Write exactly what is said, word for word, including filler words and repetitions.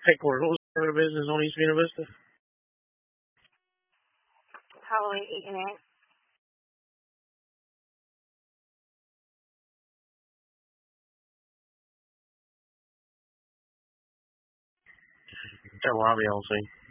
headquarters. What was the order of business on East Buena Vista? Halloween evening. Tell Robbie I'll see.